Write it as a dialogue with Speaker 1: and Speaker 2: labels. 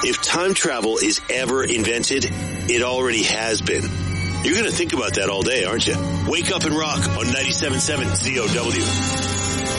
Speaker 1: If time travel is ever invented, it already has been. You're going to think about that all day, aren't you? Wake up and rock on 97.7 ZOW.